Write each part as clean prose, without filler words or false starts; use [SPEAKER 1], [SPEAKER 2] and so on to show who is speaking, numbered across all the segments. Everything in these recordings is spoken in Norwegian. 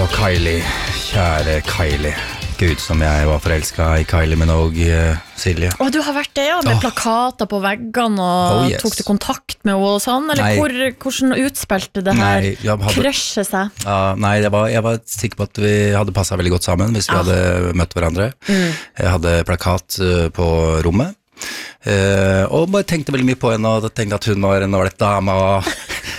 [SPEAKER 1] Kylie, kjære Kylie. Gud, som jeg var forelsket I Kylie Minogue, Silje.
[SPEAKER 2] Og du har vært det, ja, med plakater på veggene og tok du kontakt med henne og sånn? Eller hvordan utspilte det her krasjet seg?
[SPEAKER 1] Nei, jeg var sikker på at vi hadde passet veldig godt sammen hvis vi hadde møtt hverandre. Jeg hadde plakat på rommet, og bare tenkte veldig mye på henne, og tenkte at hun var en ålreit dame, og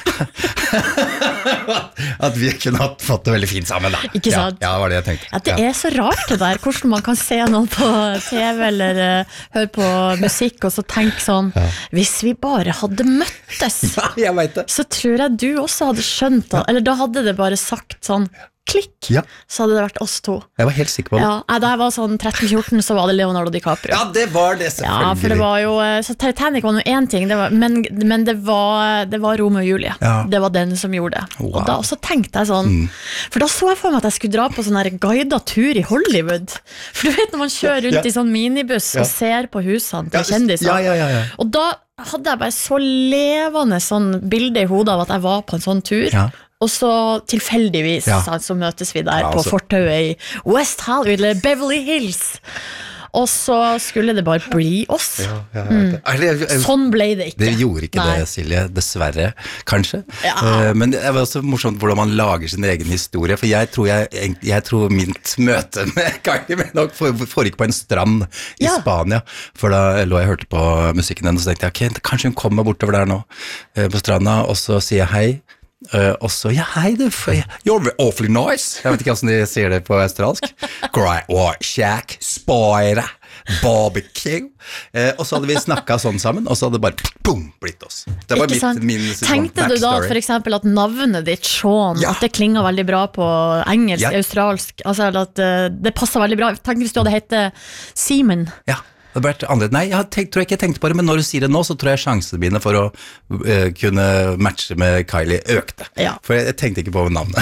[SPEAKER 1] at vi kunne ha fått det veldig fint sammen da.
[SPEAKER 2] Ikke sant?
[SPEAKER 1] Ja, det var det jeg tenkte.
[SPEAKER 2] At det så rart det der, hvordan man kan se noen på TV eller høre på musikk og så tenke sånn, hvis vi bare hadde møttes,
[SPEAKER 1] jeg vet det.
[SPEAKER 2] Så tror jeg du også hadde skjønt det, eller da hadde det bare sagt sånn, klikk, så hadde det vært oss to.
[SPEAKER 1] Jeg var helt sikker på det.
[SPEAKER 2] Ja, da jeg var sånn 13-14 så var det Leonardo DiCaprio.
[SPEAKER 1] Ja, det var det selvfølgelig.
[SPEAKER 2] Ja, for det var jo, så Titanic var noe en ting, men det var Romeo og Julie. Det var den som gjorde det. Og da også tenkte jeg sånn, for da så jeg for meg at jeg skulle dra på sånn her guidet tur I Hollywood. For du vet når man kjører rundt I sånn minibuss og ser på husene til kjendiser. Og da hadde jeg bare så levende sånn bilde I hodet av at jeg var på en sånn tur. Og så tilfeldigvis så møtes vi der på fortauet I West Hollywood eller Beverly Hills. Og så skulle det bare bli oss. Sånn ble det ikke.
[SPEAKER 1] Det gjorde ikke det, Silje, dessverre, kanskje. Men det var også morsomt hvordan man lager sin egen historie, for jeg tror mitt møte med Kylie Minogue foregikk på en strand I Spania, for da lå jeg og hørte på musikken hennes, og så tenkte jeg, ok, kanskje hun kommer bortover der nå, på stranda, og så sier jeg hei, og så, hei du, you're awfully nice. Jeg vet ikke hvordan de sier det på australsk. Great white shack, spider, barbecue. Og så hadde vi snakket sånn sammen, og så hadde det bare boom, blitt oss. Det var min
[SPEAKER 2] Tenkte du da for eksempel at navnet ditt, Sean, at det klinger veldig bra på engelsk, australsk, altså at det passer veldig bra. Tenk hvis du hadde hett Simon.
[SPEAKER 1] Det ble annerledes. Nei, tror jeg ikke tenkte på det, men når du sier det nå, så tror jeg sjansene mine for å kunne matche med Kylie økte. For jeg tenkte ikke på navnet.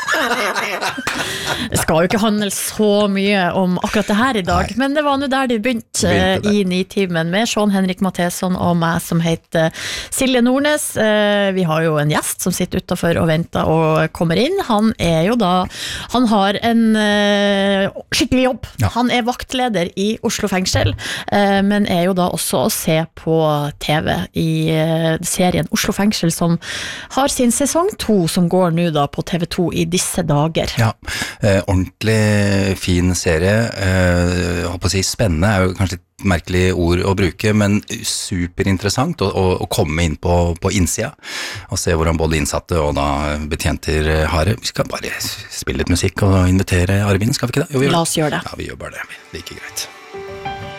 [SPEAKER 2] Det skal jo ikke handle så mye om akkurat det her I dag, men det var nå der det begynte I Nitimen med Sean Henrik Matheson og meg som heter Silje Nordnes. Vi har jo en gjest som sitter utenfor og venter og kommer inn. Han jo da, han har en skikkelig jobb. Han vaktleder I Oslo fengsel, men jo da også å se på TV I serien Oslo fengsel som har sin sesong 2 som går nå da på TV2 I disse dager.
[SPEAKER 1] Ordentlig fin serie, jeg håper å si spennende jo kanskje et merkelig ord å bruke, men superinteressant å komme inn på innsida og se hvordan både innsatte og da betjenter har det. Vi skal bare spille litt musikk og invitere Arvin, skal vi ikke det? Jo,
[SPEAKER 2] La oss gjøre det.
[SPEAKER 1] Ja, vi gjør bare det, like greit.